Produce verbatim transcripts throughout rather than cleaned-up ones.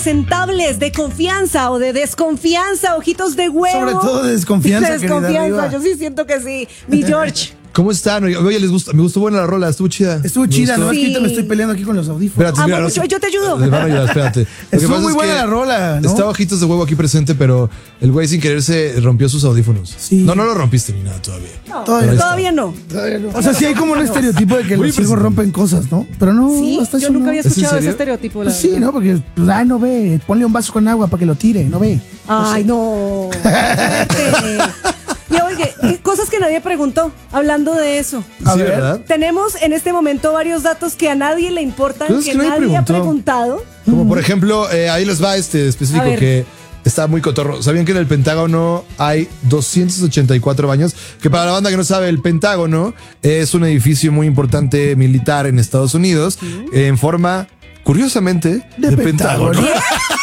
Presentables de confianza o de desconfianza, ojitos de huevo. Sobre todo de desconfianza. De desconfianza, yo sí siento que sí. Mi George. ¿Cómo están? Oye, les gusta, me gustó buena la rola, estuvo chida. Estuvo chida, ¿no? Sí. Es que ahorita me estoy peleando aquí con los audífonos. Espérate, Amo mira, mucho, yo te ayudo. Les van a ayudar, espérate. Lo que Estuvo pasa muy es buena que la rola, ¿no? Estaba Ojitos de Huevo aquí presente, pero el güey sin querer se rompió sus audífonos. Sí. No, no lo rompiste ni nada todavía. No, Todavía todavía, no. todavía no. O sea, sí hay como un estereotipo de que Muy los hijos presente. rompen cosas, ¿no? Pero no, Sí, hasta yo eso nunca no. había ¿Es en escuchado ese serio? estereotipo. La Pues sí, verdad. ¿no? Porque, pues, ay, no ve, ponle un vaso con agua para que lo tire, no ve. Ay, no. Fuerte. Y oye, y cosas que nadie preguntó, hablando de eso. A Sí, ver. ¿verdad? Tenemos en este momento varios datos que a nadie le importan, Cosas que, que nadie nadie ha preguntó. preguntado. Como por ejemplo, eh, ahí les va este A específico ver. que está muy cotorro. ¿Sabían que en el Pentágono hay doscientos ochenta y cuatro baños? Que para la banda que no sabe, el Pentágono es un edificio muy importante militar en Estados Unidos, en forma, curiosamente, de, De Pentágono. Pentágono.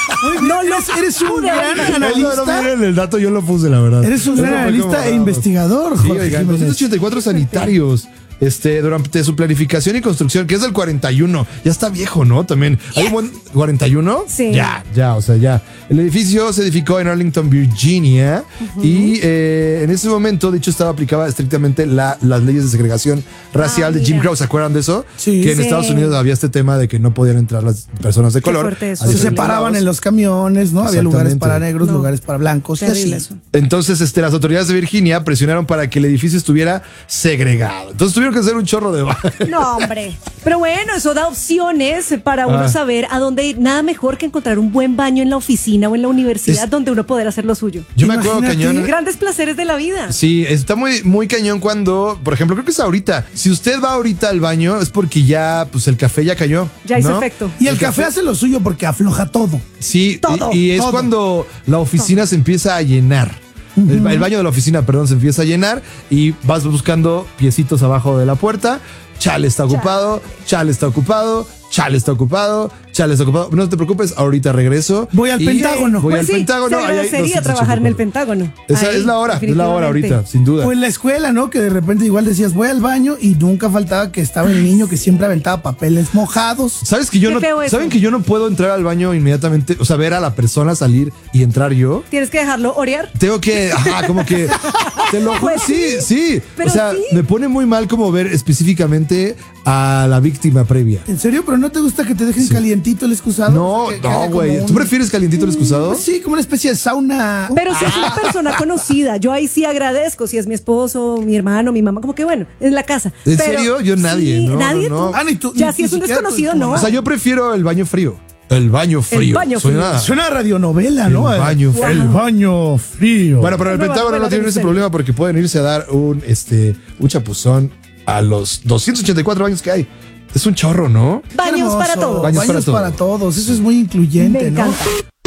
No lo Eres, eres un pude gran oír. No, no, analista. miren el dato, yo lo puse, la verdad. Eres un Eso gran fue analista como- e investigador, Sí, Jorge oigan, Jiménez. doscientos ochenta y cuatro sanitarios. Este, durante su planificación y construcción, que es del cuarenta y uno. Ya está viejo, ¿no? También. ¿Hay un buen cuarenta y uno? Sí. Ya, ya, o sea, ya. El edificio se edificó en Arlington, Virginia. Y eh, en ese momento, de hecho, estaba aplicaba estrictamente la- las leyes de segregación racial Ah, de Jim mira. Crow. ¿Se acuerdan de eso? Sí. Que en Sí. Estados Unidos había este tema de que no podían entrar las personas de Qué color. fuerte eso. a Se diferentes separaban lados. en los camiones, ¿no? Había lugares Exactamente. para negros, No. lugares para blancos y Terrible así. eso. Entonces, este, las autoridades de Virginia presionaron para que el edificio estuviera segregado. Entonces tuvieron que hacer un chorro de ba- No, hombre. Pero bueno, eso da opciones para uno Ah. saber a dónde ir. Nada mejor que encontrar un buen baño en la oficina o en la universidad Es- donde uno poder hacer lo suyo. Yo me acuerdo Imagínate. cañón. Grandes placeres de la vida. Sí, está muy, muy cañón cuando, por ejemplo, creo que es ahorita. Si usted va ahorita al baño, es porque ya, pues el café ya cayó. Ya hizo ¿no? efecto. Y el café hace lo suyo porque afloja todo. Sí, Todo, y, y es todo. cuando la oficina se empieza a llenar. El, el baño de la oficina, perdón, se empieza a llenar y vas buscando piecitos abajo de la puerta. Chale está ocupado, chale está ocupado, chale está ocupado, chale está ocupado. No te preocupes, ahorita regreso. Voy al Y Pentágono. Voy Pues al sí, Pentágono. se ahí hay agradecería doscientos trabajar en el ochenta y cuatro. Pentágono. Esa Ahí, es la hora, es la hora definitivamente. ahorita, sin duda. O en la escuela, ¿no? Que de repente igual decías, voy al baño y nunca faltaba que estaba el niño que siempre aventaba papeles mojados. ¿Sabes que yo Qué no, feo eso. ¿Saben que yo no puedo entrar al baño inmediatamente? O sea, ver a la persona salir y entrar yo. Tienes que dejarlo orear. Tengo que, ajá, como que, te lo juro, Pues sí, sí. pero O sea, sí. me pone muy mal como ver específicamente a la víctima previa. ¿En serio? ¿Pero no te gusta que te dejen calientito el excusado? No, O sea, que- que no, haya güey. como ¿Tú un- prefieres calientito el excusado? Pues sí, como una especie de sauna. Pero si es una persona conocida, yo ahí sí agradezco. Si es mi esposo, mi hermano, mi mamá, como que bueno, en la casa. ¿En Pero serio? Yo nadie, sí, no, nadie. no, no. tú. Ah, ni tú- Ya ni- si ni es un siquiera tu- desconocido, tu no. mamá. O sea, yo prefiero el baño frío. El baño frío. baño Suena- frío. Suena a radionovela, ¿no? El baño frío. El baño frío. Bueno, pero el Nueva Pentágono novela no tiene de ese misterio. problema porque pueden irse a dar un, este, un chapuzón a los doscientos ochenta y cuatro baños que hay. Es un chorro, ¿no? Baños para Hermoso. todos. Baños Baños para para todos. Eso es muy incluyente, Me ¿no? encanta.